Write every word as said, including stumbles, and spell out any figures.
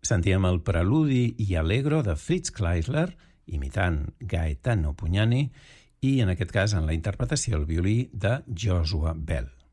Sentíem el preludi i allegro de Fritz Kreisler, imitant Gaetano Pugnani, i en aquest cas en la interpretació al violí de Joshua Bell.